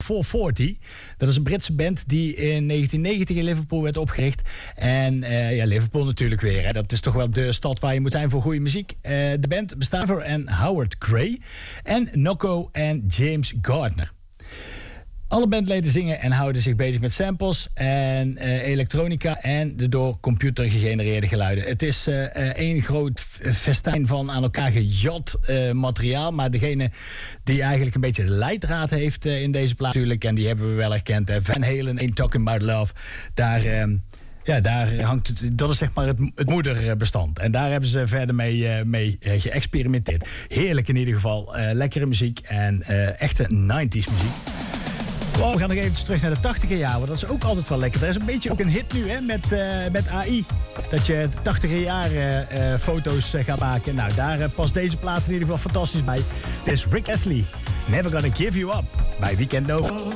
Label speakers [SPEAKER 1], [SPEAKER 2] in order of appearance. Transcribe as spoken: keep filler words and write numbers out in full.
[SPEAKER 1] vierhonderdveertig. Dat is een Britse band die in negentien negentig in Liverpool werd opgericht. En uh, ja, Liverpool natuurlijk weer. Hè. Dat is toch wel de stad waar je moet zijn voor goede muziek. Uh, de band bestaat voor en Howard Gray en Nocco en James Gardner. Alle bandleden zingen en houden zich bezig met samples en uh, elektronica en de door computer gegenereerde geluiden. Het is uh, uh, één groot festijn van aan elkaar gejat uh, materiaal. Maar degene die eigenlijk een beetje de leidraad heeft uh, in deze plaat natuurlijk, en die hebben we wel herkend, uh, Van Halen, Ain't Talking About Love, daar... Uh, Ja, daar hangt het, dat is zeg maar het, het moederbestand. En daar hebben ze verder mee, uh, mee uh, geëxperimenteerd. Heerlijk in ieder geval. Uh, lekkere muziek en uh, echte nineties muziek. Oh, we gaan nog even terug naar de tachtiger jaren, want dat is ook altijd wel lekker. Er is een beetje ook een hit nu hè, met, uh, met A I. Dat je tachtiger jaren uh, foto's uh, gaat maken. Nou, daar uh, past deze plaat in ieder geval fantastisch bij. Dit is Rick Astley, Never Gonna Give You Up, bij Weekend Nova.